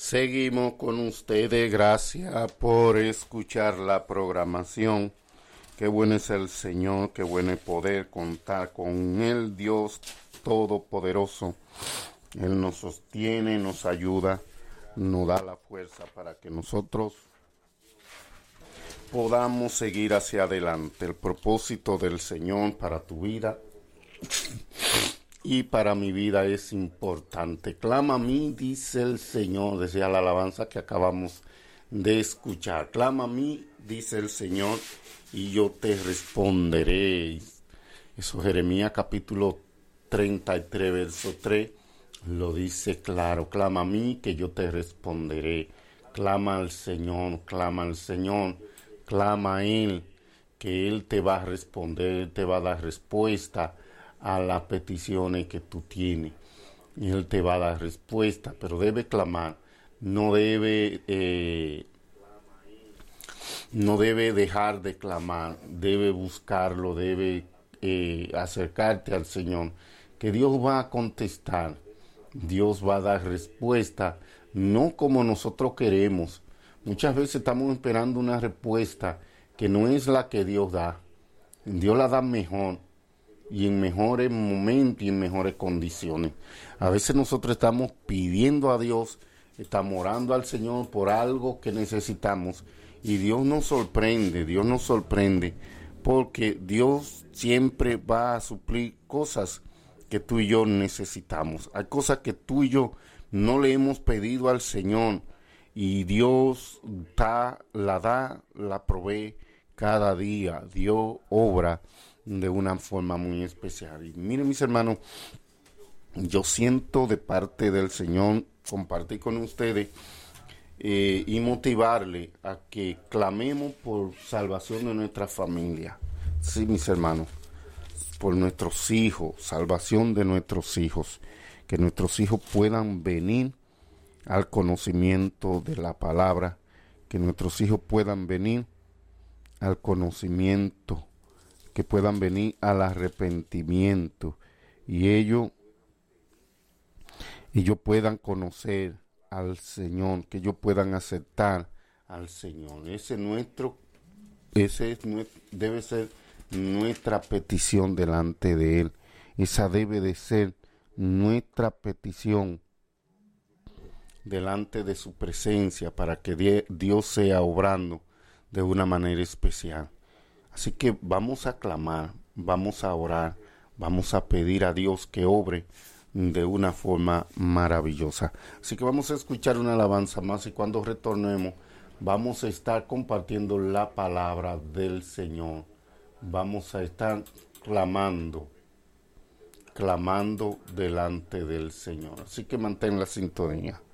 Seguimos con ustedes, gracias por escuchar la programación. Qué bueno es el Señor, qué bueno es poder contar con el Dios Todopoderoso. Él nos sostiene, nos ayuda, nos da la fuerza para que nosotros podamos seguir hacia adelante. El propósito del Señor para tu vida y para mi vida es importante. Clama a mí, dice el Señor, decía la alabanza que acabamos de escuchar. Clama a mí, dice el Señor, y yo te responderé. Eso Jeremías capítulo 33, verso 3, lo dice claro. Clama a mí, que yo te responderé. Clama al Señor, clama al Señor, clama a Él, que Él te va a responder, te va a dar respuesta a las peticiones que tú tienes. Y Él te va a dar respuesta, pero debe clamar, no debe dejar de clamar, debe buscarlo, debe acercarte al Señor, que Dios va a contestar, Dios va a dar respuesta, no como nosotros queremos. Muchas veces estamos esperando una respuesta que no es la que Dios da. Dios la da mejor y en mejores momentos y en mejores condiciones. A veces nosotros estamos pidiendo a Dios, estamos orando al Señor por algo que necesitamos y Dios nos sorprende porque Dios siempre va a suplir cosas que tú y yo necesitamos. Hay cosas que tú y yo no le hemos pedido al Señor y Dios la provee cada día. Dios obra de una forma muy especial. Y miren, mis hermanos, yo siento de parte del Señor compartir con ustedes y motivarle a que clamemos por salvación de nuestra familia. Sí, mis hermanos, por nuestros hijos, salvación de nuestros hijos, que nuestros hijos puedan venir al conocimiento de la palabra, que nuestros hijos puedan venir al conocimiento, que puedan venir al arrepentimiento y ellos puedan conocer al Señor, que ellos puedan aceptar al Señor. Debe ser nuestra petición delante de Él. Esa debe de ser nuestra petición delante de su presencia para que Dios sea obrando de una manera especial. Así que vamos a clamar, vamos a orar, vamos a pedir a Dios que obre de una forma maravillosa. Así que vamos a escuchar una alabanza más y cuando retornemos vamos a estar compartiendo la palabra del Señor. Vamos a estar clamando delante del Señor. Así que mantén la sintonía.